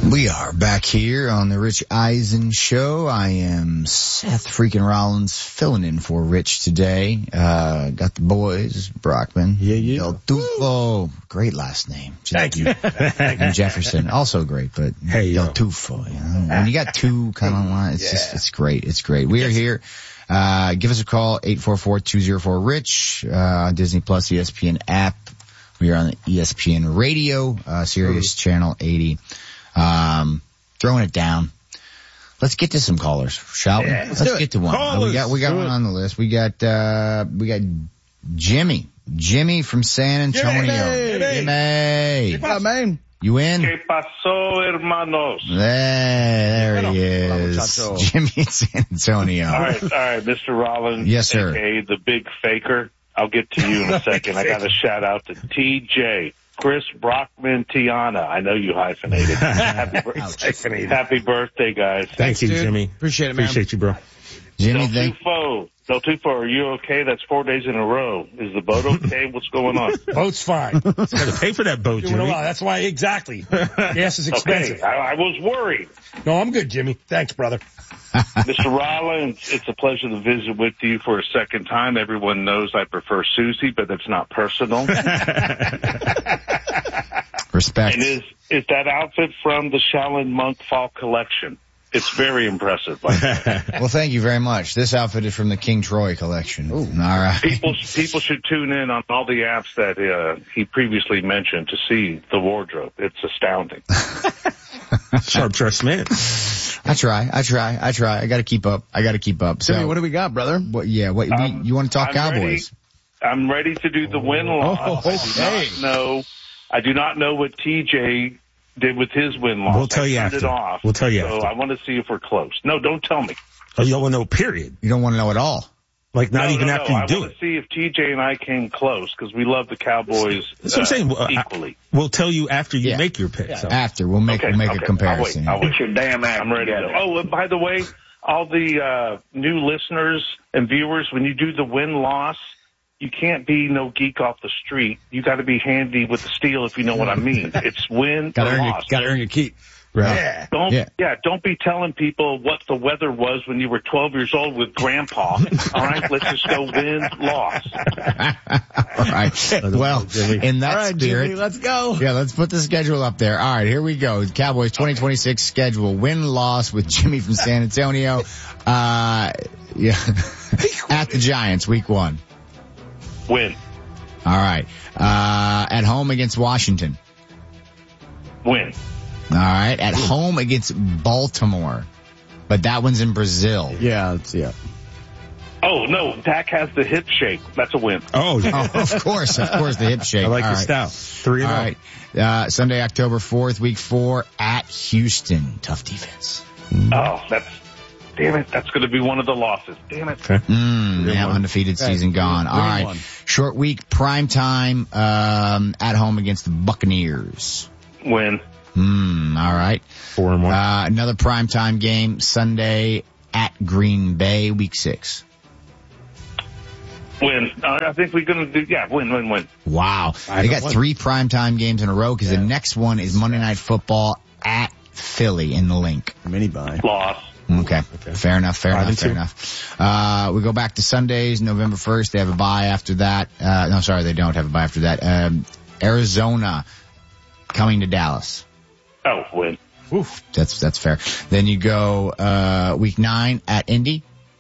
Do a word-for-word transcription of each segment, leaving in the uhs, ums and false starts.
We are back here on the Rich Eisen Show. I am Seth freaking Rollins filling in for Rich today. Uh, got the boys, Brockman. Yeah, yeah. Del Tufo. Great last name. Thank you. And Jefferson, also great, but hey, Del yo. Tufo, you know, when you got two kind of lines, it's yeah. just, it's great. It's great. We are here. Uh, give us a call, eight four four, two oh four, RICH, uh, on Disney Plus, E S P N app. We are on the E S P N radio, uh, Sirius mm. channel eighty. Um, throwing it down. Let's get to some callers, shall we? Yeah, let's let's get to one. Callers. We got, we got do one it. on the list. We got, uh, we got Jimmy. Jimmy from San Antonio. Jimmy. Jimmy. What up, man? You in? ¿Qué pasó, hermanos? There, there he is. Muchacho. Jimmy in San Antonio. All right, all right, Mister Rollins. Yes, sir. A K A the Big Faker. I'll get to you in a second. I got a shout out to T J. Chris Brockman Tiana. I know you hyphenated. Happy, bir- happy birthday, guys. Thank you, dude. Jimmy. Appreciate it, man. Appreciate you, bro. Jimmy, Del thank Tufo. Del Tufo, are you okay? That's four days in a row. Is the boat okay? What's going on? Boat's fine. It's got to pay for that boat, Doing Jimmy. well. That's why, exactly. Gas is Okay, expensive. I, I was worried. No, I'm good, Jimmy. Thanks, brother. Mister Rollins, it's a pleasure to visit with you for a second time. Everyone knows I prefer Susie, but that's not personal. Respect. And is is that outfit from the Shaolin Monk Fall Collection? It's very impressive. By the way. Well, thank you very much. This outfit is from the King Troy collection. Ooh. All right. People people should tune in on all the apps that uh, he previously mentioned to see the wardrobe. It's astounding. Sharp dressed man. I try. I try. I try. I got to keep up. I got to keep up. So, Jimmy, what do we got, brother? what, yeah. What Um, we, you want to talk I'm Cowboys? Ready, I'm ready to do the win loss. Oh, I do okay. not know. I do not know what T J did with his win loss. We'll tell I you turned after. It off, We'll tell you so after. I want to see if we're close. No, don't tell me. Oh, you don't want to know, period. You don't want to know at all. Like, not no, even no, after no. you I do want it. to see if T J and I came close because we love the Cowboys That's what I'm uh, saying. Well, I- equally. We'll tell you after you Yeah. make your pick. So. After we'll make Okay, we'll make okay. a comparison. I'll wait. I'll wait. Get your damn act I'm ready to together. go. Oh, and by the way, all the uh, new listeners and viewers, when you do the win-loss, you can't be no geek off the street. You got to be handy with the steel, if you know what I mean. It's win Gotta or earn, your, loss. gotta earn your keep. Right. Yeah. Don't Yeah. yeah. Don't be telling people what the weather was when you were twelve years old with Grandpa. All right, let's just go win loss. All right. Well, in that All right, spirit, Jimmy, let's go. yeah, let's put the schedule up there. All right, here we go. Cowboys twenty twenty-six schedule. Win-loss with Jimmy from San Antonio. Uh, yeah. At the Giants, week one. Win, All right. Uh, at home against Washington. win, All right. At home against Baltimore. But that one's in Brazil. Yeah, it's, yeah. Oh no, Dak has the hip shake. That's a win. Oh, yeah. Oh, of course, of course, the hip shake. I like All the right. style. Three All and right. Uh, Sunday, October fourth, week four at Houston. Tough defense. Oh, that's damn it. That's going to be one of the losses. Damn it. Okay. Mm, yeah, one. undefeated season gone. All Three right. one. Short week, prime time, um, at home against the Buccaneers. Win, Hmm, all right. Four and one. Uh, another prime time game, Sunday at Green Bay, week six. win. Uh, I think we're going to do. Yeah, win, win, win. Wow. I They know got what- three primetime games in a row because Yeah. the next one is Monday Night Football at Philly in the Link. Mini buy. Loss. Okay. Okay. Fair enough. Fair Five enough. and Fair two. enough. Uh, we go back to Sundays, November first. They have a bye after that. Uh, no, sorry, they don't have a bye after that. Um, Arizona coming to Dallas. Oh, win. Oof. That's, that's fair. Then you go, uh, week nine at Indy.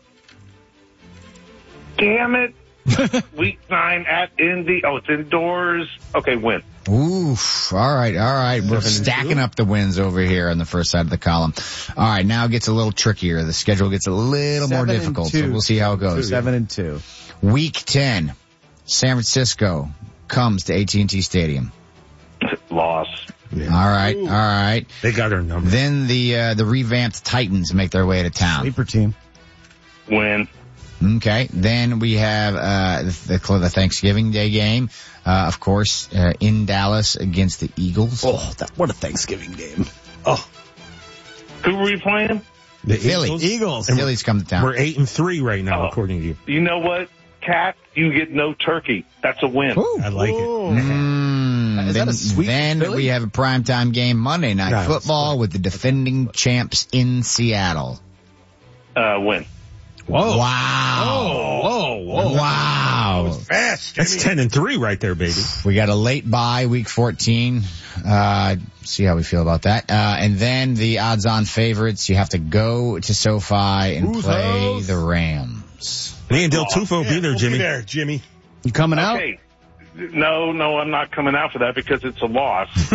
Damn it. Week nine at Indy. Oh, it's indoors. Okay, win. Oof. All right. All right. We're Seven and stacking two. up the wins over here on the first side of the column. All right. Now it gets a little trickier. The schedule gets a little more Seven and difficult. So two. we'll see how it goes. Seven and two. Week ten, San Francisco comes to A T and T Stadium. Loss. All right. All right. They got our number. Then the, uh, the revamped Titans make their way to town. Sleeper team. Win. Okay. Then we have, uh, the, the Thanksgiving Day game. Uh, of course, uh, in Dallas against the Eagles. Oh, that, what a Thanksgiving game. Oh, Who were we playing? The Philly. Eagles. Eagles. And Phillies come to town. We're eight and three right now, Oh. according to you. You know what, Cat? You get no turkey. That's a win. Ooh. I like it. Mm, And is then, that a sweep for then Philly? we have a primetime game Monday Night No, Football with the defending champs in Seattle. Uh, win. Whoa. Wow. Whoa, whoa. Wow. Fast, Jimmy. That's ten and three right there, baby. We got a late bye, week fourteen. Uh, see how we feel about that. Uh, and then the odds-on favorites, you have to go to SoFi and Who's play those? the Rams. Me and Del Tufo will Yeah, be there, we'll Jimmy. Be there, Jimmy. You coming out? Okay. No, no, I'm not coming out for that because it's a loss. See,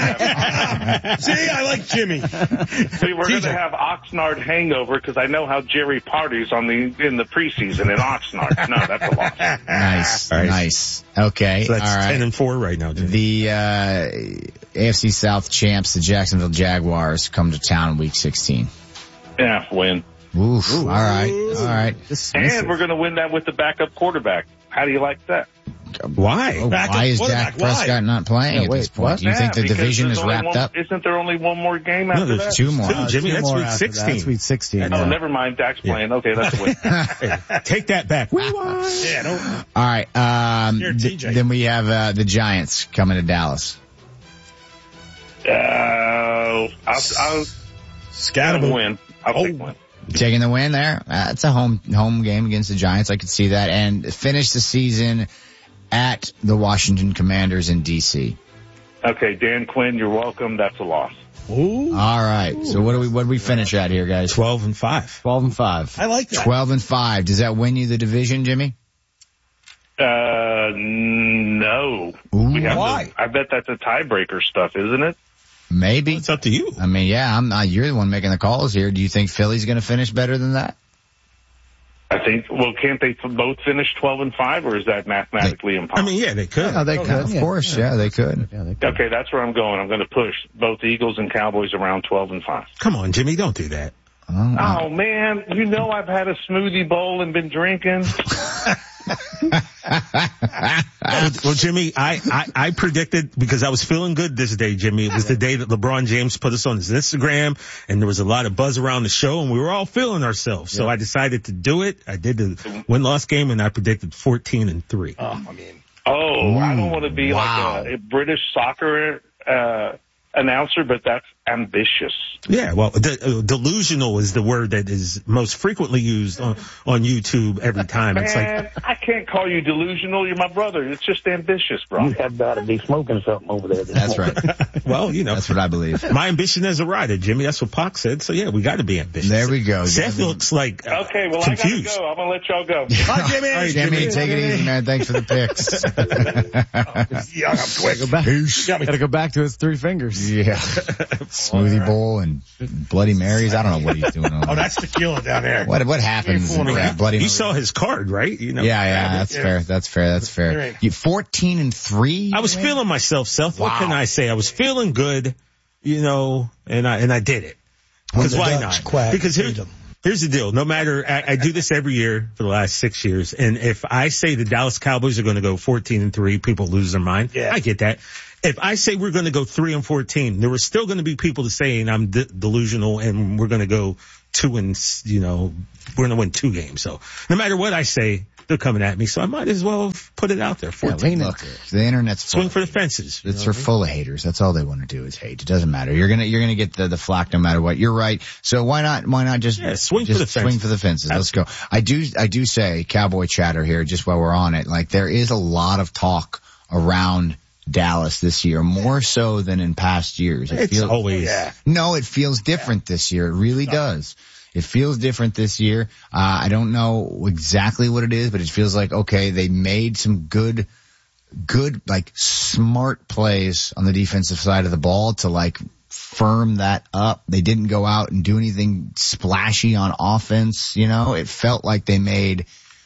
I like Jimmy. See, we're going to have Oxnard hangover because I know how Jerry parties on the in the preseason in Oxnard. No, that's a loss. Nice, All right. nice. Okay, So that's all right. ten and four right now, Jimmy. The uh, A F C South champs, the Jacksonville Jaguars, come to town week sixteen. Yeah, win. Oof. All right. All right. And we're going to win that with the backup quarterback. How do you like that? Why? Oh, Back why up is quarterback, Dak Prescott why? not playing Yeah, at wait, this point? what? Do you think the Yeah, because division there's is only wrapped one, up? Isn't there only one more game after No, there's that? Two more. Two, Jimmy. Two That's more week after that. sixteen. That's week sixteen. Oh, yeah. never mind. Dak's playing. Okay, that's a win. Hey, take that back. We won. Yeah, don't. All right. Um, Here, th- T J. then we have uh, the Giants coming to Dallas. Uh, I'll, I'll, Scatterable. I'll win. I'll Oh. take one. Taking the win there. Uh, it's a home home game against the Giants. I could see that. And finish the season at the Washington Commanders in D C. Okay, Dan Quinn, you're welcome. That's a loss. Ooh, All right. So what do we what do we finish at here, guys? Twelve and five. Twelve and five. I like that. Twelve and five. Does that win you the division, Jimmy? Uh, no. Ooh, We have why? To, I bet that's a tiebreaker stuff, isn't it? Maybe. It's up to you. I mean, yeah, I'm not, you're the one making the calls here. Do you think Philly's going to finish better than that? I think. Well, can't they both finish twelve and five, or is that mathematically I impossible? mean, yeah, they could. Oh, they could. Of yeah. course, yeah, they could. Yeah, they could. Okay, that's where I'm going. I'm going to push both Eagles and Cowboys around twelve and five. Come on, Jimmy, don't do that. Oh, wow. Oh man, you know I've had a smoothie bowl and been drinking. Well, well, Jimmy, I, I, I predicted, because I was feeling good this day, Jimmy. It was the day that LeBron James put us on his Instagram, and there was a lot of buzz around the show, and we were all feeling ourselves. So I decided to do it. I did the win-loss game, and I predicted fourteen and three. Oh, I mean, Oh, I don't want to be wow. like a, a British soccer uh, announcer, but that's ambitious. Yeah, well, de- uh, delusional is the word that is most frequently used on, on YouTube every time. It's like, Man, I can't call you delusional. You're my brother. It's just ambitious, bro. You have got to be smoking something over there. This That's morning. right. well, you know, That's what I believe. my ambition as a writer, Jimmy. That's what Pac said. So yeah, we got to be ambitious. There we go. Seth looks like uh, Okay, well, confused. I got to go. I'm going to let y'all go. bye, Jimmy. All right, Jimmy, take it easy, man. Thanks for the picks. Yeah, I'm quick. Go back. Got me. Gotta go back to his three fingers. Yeah. Smoothie bowl and Bloody Marys. I don't know what he's doing. Over Oh, there. that's tequila down there. What what happens? You're fooling at around. Bloody You Mary? saw his card, right? You know. Yeah, yeah, that's Yeah. fair. That's fair. That's There fair. ain't- You fourteen and three. I was feeling myself, Seth. What Wow. can I say? I was feeling good, you know, and I and I did it. Because the why Ducks not? quack, Because here, feed them. here's the deal. No matter, I, I do this every year for the last six years, and if I say the Dallas Cowboys are going to go fourteen and three, people lose their mind. Yeah. I get that. If I say we're going to go three and fourteen, there are still going to be people saying I'm de- delusional and we're going to go two and, you know, we're going to win two games. So no matter what I say, they're coming at me. So I might as well put it out there. Yeah, fourteen. look, the internet's full. Swing for the fences. It's for full of haters. That's all they want to do is hate. It doesn't matter. You're gonna you're gonna get the the flack no matter what. You're right. So why not why not just Yeah, swing for just the swing fences. for the fences. Let's go. I do I do say cowboy chatter here just while we're on it. Like there is a lot of talk around Dallas this year, more so than in past years. It It's feels, always. Yeah. no, it feels different this year. It really does. It feels different this year. Uh, I don't know exactly what it is, but it feels like, okay, they made some good, good, like smart plays on the defensive side of the ball to like firm that up. They didn't go out and do anything splashy on offense. You know, it felt like they made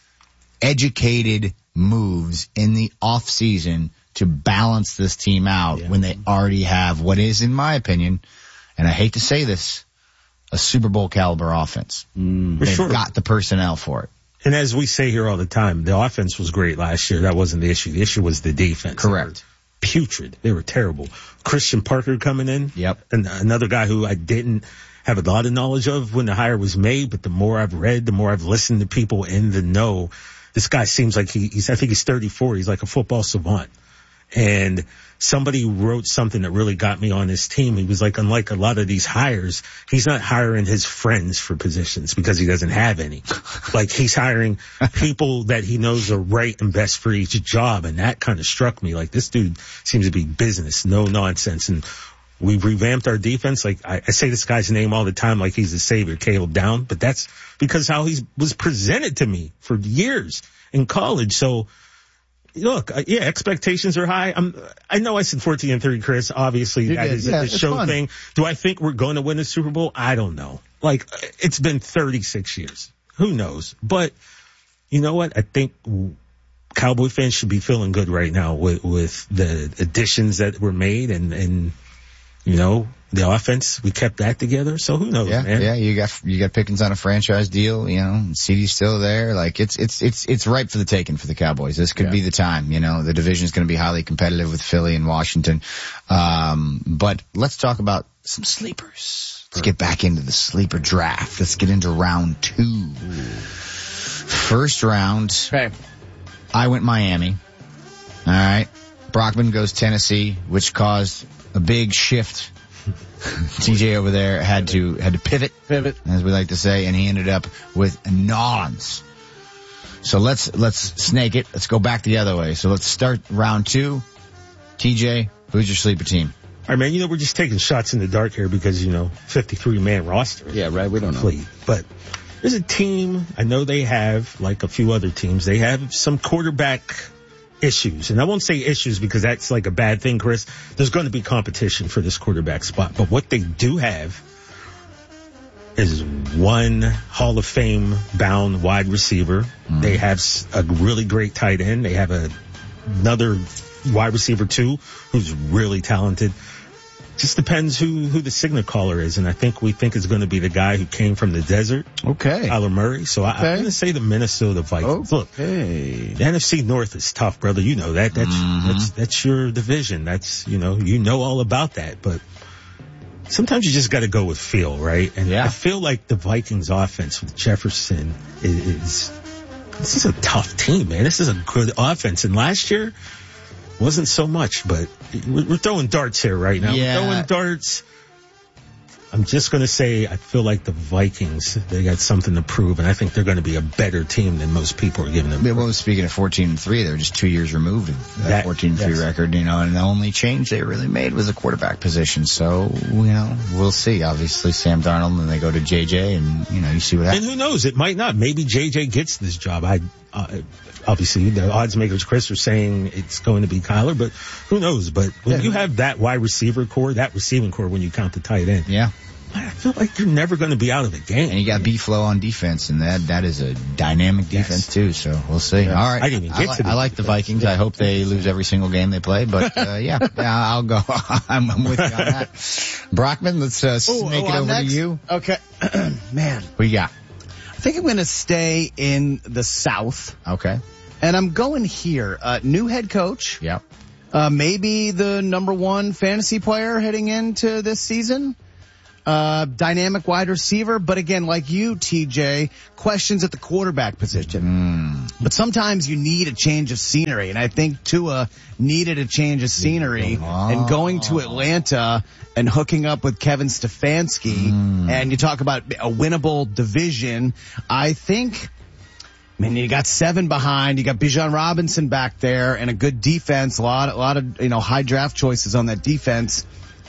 educated moves in the off season to balance this team out Yeah. when they already have what is, in my opinion, and I hate to say this, a Super Bowl caliber offense. For They've sure. got the personnel for it. And as we say here all the time, the offense was great last year. That wasn't the issue. The issue was the defense. Correct. They were putrid. They were terrible. Christian Parker coming in. Yep. And another guy who I didn't have a lot of knowledge of when the hire was made, but the more I've read, the more I've listened to people in the know, this guy seems like he, he's, I think he's thirty-four. He's like a football savant. And somebody wrote something that really got me on his team. He was like, unlike a lot of these hires, he's not hiring his friends for positions because he doesn't have any. Like, he's hiring people that he knows are right and best for each job. And that kind of struck me. Like, this dude seems to be business, no nonsense. And we've revamped our defense. Like, I, I say this guy's name all the time like he's the savior, Caleb Down, but that's because how he was presented to me for years in college. So, look, uh, yeah, expectations are high. I'm, I know I said fourteen and three, Chris. Obviously, You that did. is Yeah, a it's show fun. thing. Do I think we're going to win the Super Bowl? I don't know. Like, it's been thirty-six years. Who knows? But you know what? I think Cowboy fans should be feeling good right now with, with the additions that were made and, and, you know, the offense, we kept that together. So who knows, Yeah, man? yeah, you got you got Pickens on a franchise deal, you know, C D's still there. Like, it's it's it's it's ripe for the taking for the Cowboys. This could Yeah. be the time, you know. The division is going to be highly competitive with Philly and Washington. Um, but let's talk about some sleepers. Let's get back into the sleeper draft. Let's get into round two. First round, Okay. I went Miami. All right. Brockman goes Tennessee, which caused a big shift. T J over there had to had to pivot, Pivot. as we like to say, and he ended up with Nolans. So let's let's snake it. Let's go back the other way. So let's start round two. T J, who's your sleeper team? All right, man, you know, we're just taking shots in the dark here because, you know, fifty-three man roster. Yeah, right. We don't know. Complete. But there's a team, I know they have, like a few other teams, they have some quarterback issues. And I won't say issues because that's like a bad thing, Chris. There's going to be competition for this quarterback spot. But what they do have is one Hall of Fame bound wide receiver. Mm. They have a really great tight end. They have a, another wide receiver too, who's really talented. Just depends who, who the signal caller is. And I think we think it's going to be the guy who came from the desert, Okay. Kyler Murray. So I, Okay. I'm going to say the Minnesota Vikings. Look, Okay. the N F C North is tough, brother. You know that. That's, Mhm. that's, that's your division. That's, you know, you know all about that. But sometimes you just got to go with feel, right? And Yeah. I feel like the Vikings offense with Jefferson is, is, this is a tough team, man. This is a good offense. And last year wasn't so much, but we're, we're throwing darts here right now. Yeah. We're throwing darts. I'm just going to say I feel like the Vikings, they got something to prove, and I think they're going to be a better team than most people are giving them. Yeah, well, speaking of fourteen and three, they're just two years removed of that, That- fourteen and three yes. record, you know, and the only change they really made was the quarterback position. So, you know, we'll see. Obviously, Sam Darnold, and they go to J J, and, you know, you see what And happens. who knows? It might not. Maybe J J gets this job. I, uh, obviously, the odds makers, Chris, are saying it's going to be Kyler, but who knows? But when Yeah. you have that wide receiver core, that receiving core, when you count the tight end, Yeah. I feel like you're never going to be out of the game. And you got B-Flow on defense, and that that is a dynamic defense, Yes. too. So, we'll see. Yeah. All right. I didn't even get li- to the I like the Vikings. I hope they lose every single game they play, but, uh, yeah, yeah, I'll go. I'm, I'm with you on that. Brockman, let's, uh, Ooh, snake oh, it I'm over next? to you. Okay. Man, What you got? I think I'm going to stay in the South, Okay. and I'm going here. Uh, new head coach. Yep. Uh, maybe the number one fantasy player heading into this season. Uh, dynamic wide receiver, but again, like you, T J, questions at the quarterback position. Mm. But sometimes you need a change of scenery, and I think Tua needed a change of scenery, Oh. and going to Atlanta and hooking up with Kevin Stefanski, Mm. and you talk about a winnable division, I think, I mean, you got seven behind, you got Bijan Robinson back there, and a good defense, a lot, a lot of, you know, high draft choices on that defense.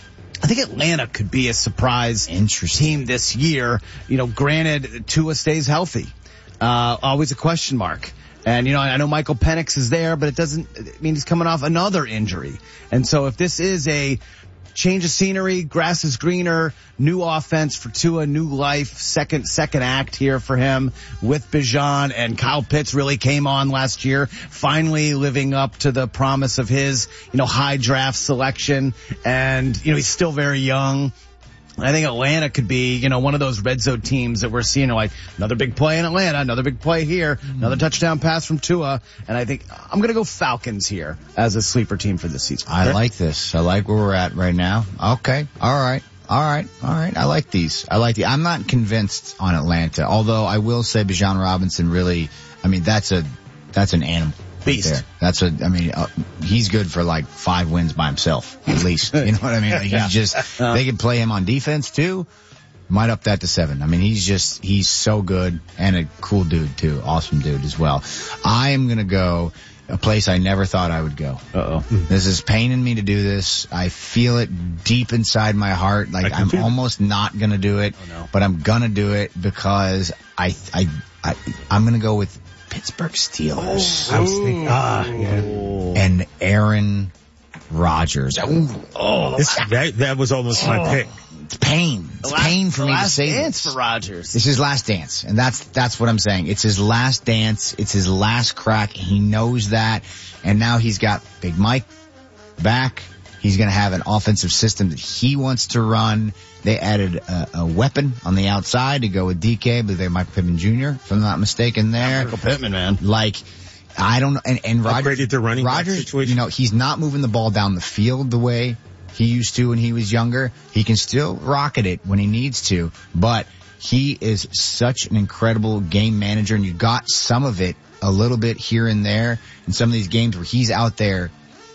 I think Atlanta could be a surprise Interesting. team this year. You know, granted, Tua stays healthy. Uh, always a question mark. And, you know, I know Michael Penix is there, but it doesn't I mean he's coming off another injury. And so if this is a change of scenery, grass is greener, new offense for Tua, new life, second, second act here for him with Bijan, and Kyle Pitts really came on last year, finally living up to the promise of his, you know, high draft selection. And, you know, he's still very young. I think Atlanta could be, you know, one of those red zone teams that we're seeing, like another big play in Atlanta, another big play here, another touchdown pass from Tua. And I think I'm going to go Falcons here as a sleeper team for this season. I like this. I like where we're at right now. Okay. All right. All right. All right. I like these. I like the, I'm not convinced on Atlanta, although I will say Bijan Robinson really, I mean, that's a, that's an animal. Beast. There. That's a, I mean, uh, he's good for like five wins by himself, at least. You know what I mean? Like Yeah. he's just, they can play him on defense too. Might up that to seven. I mean, he's just, he's so good and a cool dude too. Awesome dude as well. I am going to go a place I never thought I would go. Uh-oh. This is paining me to do this. I feel it deep inside my heart. Like can I'm feel it. almost not going to do it, Oh, no. but I'm going to do it because I, I, I, I'm going to go with Pittsburgh Steelers I was thinking, ah, yeah. and Aaron Rodgers. Ooh, Oh, This, that, that was almost my pick. it's pain. It's pain for the me to last say dance this. for Rodgers. It's his last dance, and that's that's what I'm saying. It's his last dance. It's his last crack. He knows that, and now he's got Big Mike back. He's going to have an offensive system that he wants to run. They added a, a weapon on the outside to go with D K, but they're Michael Pittman Junior, if I'm not mistaken there. Michael Pittman, man. Like, I don't know, and, and Rodgers, Upgraded to running back Rodgers, situation. you know, he's not moving the ball down the field the way he used to when he was younger. He can still rocket it when he needs to, but he is such an incredible game manager, and you got some of it a little bit here and there in some of these games where he's out there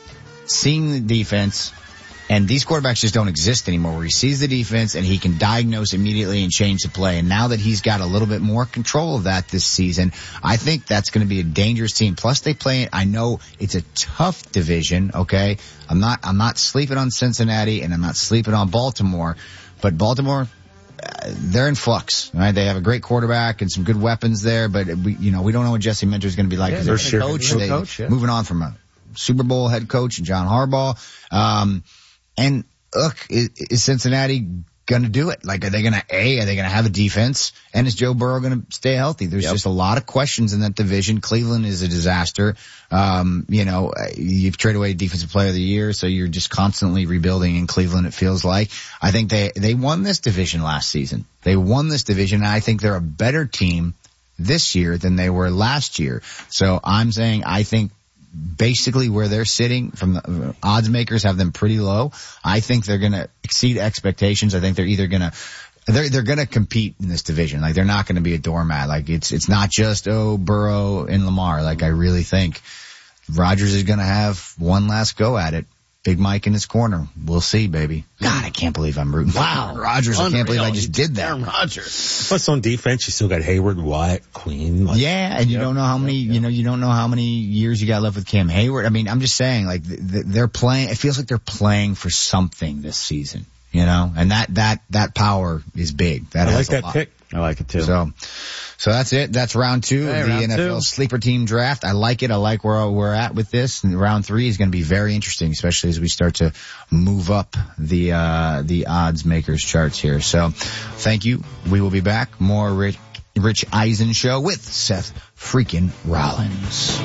seeing the defense, and these quarterbacks just don't exist anymore, where he sees the defense and he can diagnose immediately and change the play. And now that he's got a little bit more control of that this season, I think that's going to be a dangerous team. Plus they play, I know it's a tough division, okay? I'm not, I'm not sleeping on Cincinnati and I'm not sleeping on Baltimore, but Baltimore, uh, they're in flux, right? They have a great quarterback and some good weapons there, but we, you know, we don't know what Jesse Minter is going to be like. Yeah, as for a sure. coach. New They, coach, yeah. moving on from a Super Bowl head coach and John Harbaugh. Um, and look, is, is Cincinnati going to do it? Like, are they going to, A, are they going to have a defense? And is Joe Burrow going to stay healthy? There's Yep. just a lot of questions in that division. Cleveland is a disaster. Um, you know, you've traded away defensive player of the year, so you're just constantly rebuilding in Cleveland, it feels like. I think they, they won this division last season. They won this division, and I think they're a better team this year than they were last year. So I'm saying I think basically where they're sitting from the odds makers have them pretty low. I think they're going to exceed expectations. I think they're either going to they're they're going to compete in this division. Like, they're not going to be a doormat. Like, it's it's not just oh Burrow and Lamar. Like, I really think Rodgers is going to have one last go at it. Big Mike in his corner. We'll see, baby. God, I can't believe I'm rooting for Aaron Rodgers. I can't believe I just did that. Aaron Rodgers. Plus on defense, you still got Hayward, Wyatt, Queen. Like, Yeah, and you don't know how many, you know, you don't know how many years you got left with Cam Hayward. I mean, I'm just saying, like, th- th- they're playing, it feels like they're playing for something this season, you know, and that, that, that power is big. That I has like a that lot. pick. I like it too. So, so that's it. That's round two Hey, of the round N F L two. sleeper team draft. I like it. I like where we're at with this. And round three is going to be very interesting, especially as we start to move up the, uh, the odds makers charts here. So thank you. We will be back. More Rich, Rich Eisen show with Seth freaking Rollins.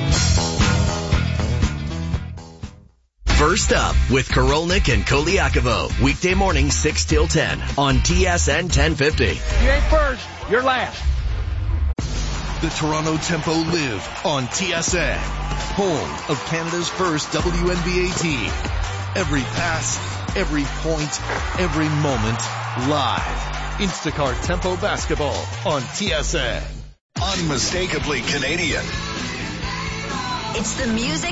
First Up with Korolnik and Koliakovo. Weekday morning six till ten on T S N ten fifty. You ain't first, you're last. The Toronto Tempo live on T S N, home of Canada's first W N B A team. Every pass, every point, every moment, live. Instacart Tempo Basketball on T S N. Unmistakably Canadian. It's the music